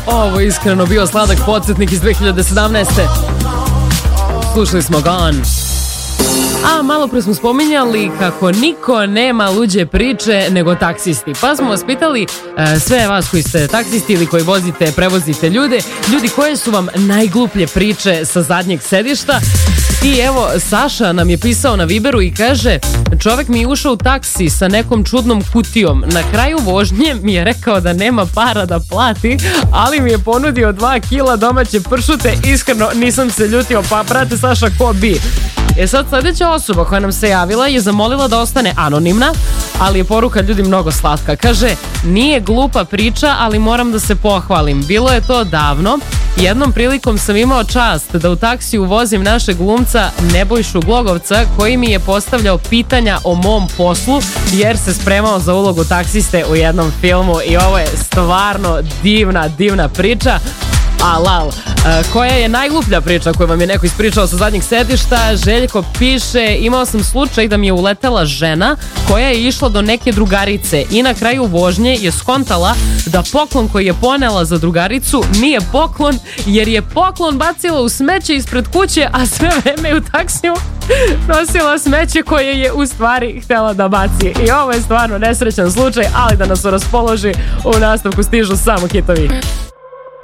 Ovo je iskreno bio sladak podsjetnik iz 2017. Slušali smo Gone. A malo pre smo spominjali kako niko nema luđe priče nego taksisti. Pa smo vas pitali sve vas koji ste taksisti ili koji prevozite ljude, koje su vam najgluplje priče sa zadnjeg sedišta. I evo, Saša nam je pisao na Viberu i kaže: čovek mi je ušao u taksi sa nekom čudnom kutijom. Na kraju vožnje mi je rekao da nema para da plati, ali mi je ponudio 2 kila domaće pršute. Iskreno nisam se ljutio, pa brate Saša, ko bi? Sad sljedeća osoba koja nam se javila je zamolila da ostane anonimna, ali je poruka ljudi mnogo slatka. Kaže: nije glupa priča, ali moram da se pohvalim. Bilo je to davno. Jednom prilikom sam imao čast da u taksiju vozim našeg glumca Nebojšu Glogovca, koji mi je postavljao pitanja o mom poslu jer se spremao za ulogu taksiste u jednom filmu. I ovo je stvarno divna priča. Lal, koja je najgluplja priča koju vam je neko ispričao sa zadnjeg sedišta? Željko piše: imao sam slučaj da mi je uletela žena koja je išla do neke drugarice i na kraju vožnje je skontala da poklon koji je ponela za drugaricu nije poklon, jer je poklon bacila u smeće ispred kuće, a sve vreme je u taksiju nosila smeće koje je u stvari htjela da baci. I ovo je stvarno nesrećan slučaj, ali da nas raspoloži, u nastavku stižu samo hitovi.